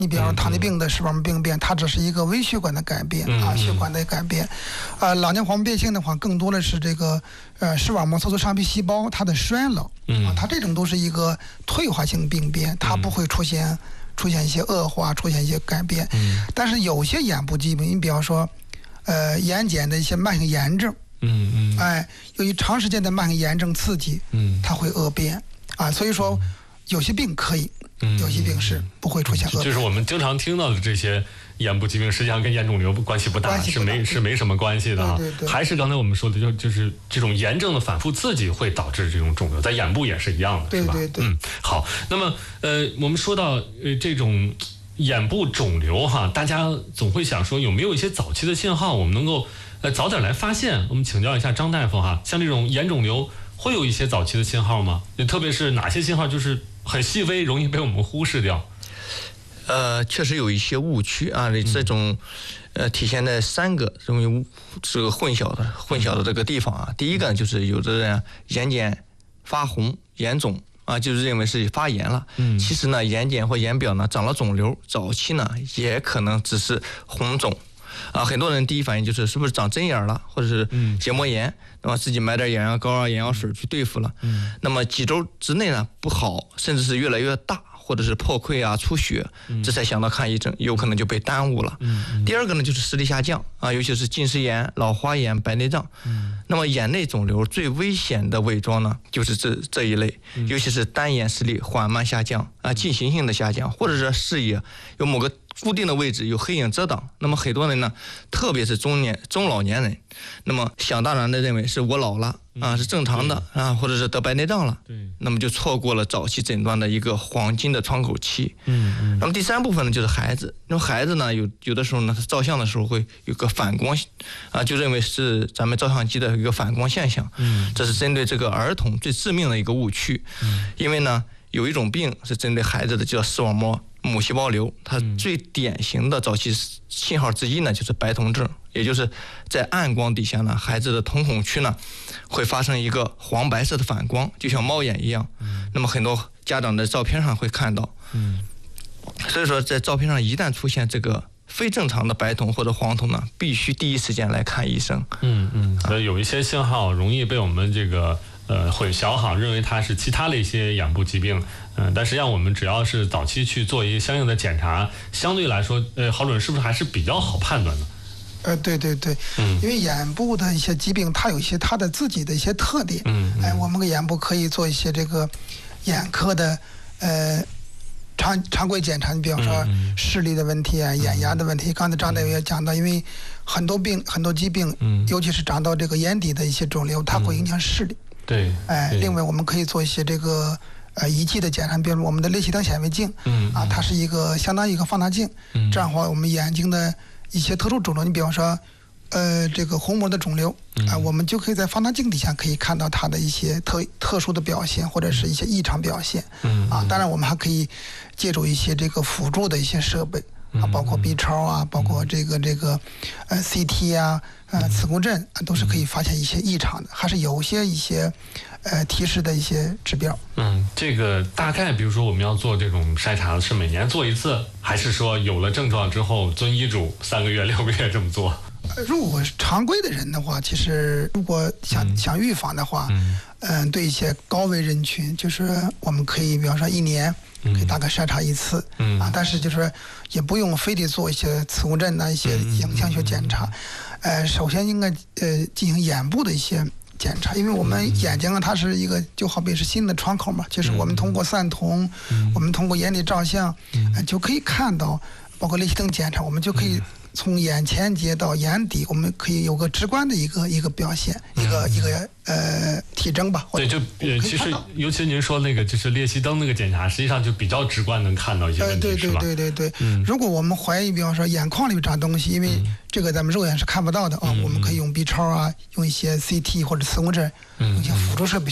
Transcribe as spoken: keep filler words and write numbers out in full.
你比方说糖尿病的视网膜病变，它只是一个微血管的改变啊，血管的改变。啊，老年黄斑变性的话，更多的是这个呃视网膜色素上皮细胞它的衰老啊，它这种都是一个退化性病变，它不会出现出现一些恶化，出现一些改变。但是有些眼部疾病，你比方说呃眼睑的一些慢性炎症，嗯嗯，哎，由于长时间的慢性炎症刺激，嗯，它会恶变啊，所以说有些病可以。有些病是不会出现恶变， 就是我们经常听到的这些眼部疾病，实际上跟眼肿瘤关系不大， 关系不大是没是没什么关系的啊。 对对对， 还是刚才我们说的，就就是这种炎症的反复刺激会导致这种肿瘤，在眼部也是一样的， 对是吧？ 对对。 嗯，好。那么呃，我们说到呃这种眼部肿瘤哈，大家总会想说有没有一些早期的信号，我们能够呃早点来发现？我们请教一下张大夫哈，像这种眼肿瘤会有一些早期的信号吗？特别是哪些信号就是很细微，容易被我们忽视掉？ 呃，确实有一些误区啊，这种呃体现在三个容易这个混淆的混淆的这个地方啊。第一个就是有的人眼睑发红、眼肿啊，就是认为是发炎了。嗯，其实呢，眼睑或眼表呢长了肿瘤，早期呢也可能只是红肿。啊，很多人第一反应就是是不是长针眼了，或者是结膜炎，那么自己买点眼药膏啊、眼药水去对付了。嗯，那么几周之内呢不好，甚至是越来越大，或者是破溃啊、出血，这才想到看医生，有可能就被耽误了。嗯，第二个呢就是视力下降啊，尤其是近视眼、老花眼、白内障。嗯，那么眼内肿瘤最危险的伪装呢，就是这这一类，尤其是单眼视力缓慢下降啊、进行性的下降，或者是视野有某个固定的位置有黑影遮挡，那么很多人呢，特别是中年中老年人，那么想当然的认为是我老了啊，是正常的啊，或者是得白内障了，对，那么就错过了早期诊断的一个黄金的窗口期。嗯嗯。那么第三部分呢，就是孩子，那么孩子呢，有有的时候呢，他照相的时候会有个反光啊，就认为是咱们照相机的一个反光现象。嗯，这是针对这个儿童最致命的一个误区。嗯，因为呢，有一种病是针对孩子的，叫视网膜母细胞瘤，它最典型的早期信号之一呢，就是白瞳症，也就是在暗光底下呢，孩子的瞳孔区呢会发生一个黄白色的反光，就像猫眼一样。嗯，那么很多家长在照片上会看到。嗯，所以说在照片上一旦出现这个非正常的白瞳或者黄瞳呢，必须第一时间来看医生。 嗯嗯，所以有一些信号容易被我们这个呃混淆哈，认为它是其他的一些眼部疾病。嗯，但实际上我们只要是早期去做一个相应的检查，相对来说，呃，郝主任是不是还是比较好判断的？ 呃，对对对，嗯，因为眼部的一些疾病，它有一些它的自己的一些特点。嗯，哎，我们个眼部可以做一些这个眼科的呃常常规检查，你比方说视力的问题啊、眼压的问题。刚才张大夫也讲到，因为很多病、很多疾病，嗯，尤其是长到这个眼底的一些肿瘤，它会影响视力。对，哎，另外我们可以做一些这个。呃，仪器的检查，比如我们的类析灯显微镜，嗯啊，它是一个相当于一个放大镜，嗯，这样的话，我们眼睛的一些特殊肿瘤，你比方说，呃，这个虹膜的肿瘤，啊、呃，我们就可以在放大镜底下可以看到它的一些特特殊的表现，或者是一些异常表现，嗯啊，当然我们还可以借助一些这个辅助的一些设备啊，包括 B 超啊，包括这个这个呃 C T 啊，呃磁共振啊，都是可以发现一些异常的，还是有些一些。呃，提示的一些指标。 嗯，这个大概，比如说我们要做这种筛查，是每年做一次，还是说有了症状之后遵医嘱，三个月、六个月这么做？ 如果是常规的人的话，其实如果想、嗯、想预防的话，嗯、呃，对一些高危人群，就是我们可以，比方说一年可以大概筛查一次，嗯啊，但是就是也不用非得做一些磁共振呐、一些影像学检查，嗯、呃，首先应该呃进行眼部的一些。检查，因为我们眼睛啊，它是一个就好比是新的窗口嘛，就是我们通过散瞳，嗯、我们通过眼底照相，嗯呃，就可以看到，包括类析灯检查，我们就可以从眼前接到眼底，我们可以有个直观的一个一个表现，嗯、一个一个呃体征吧。 对，就呃，其实尤其您说那个就是裂隙灯那个检查，实际上就比较直观能看到一些问题， 呃、对对对对对。嗯、如果我们怀疑，比方说眼眶里面长东西，因为这个咱们肉眼是看不到的啊，嗯、我们可以用 B 超啊，用一些 C T 或者磁共振，用一些辅助设备。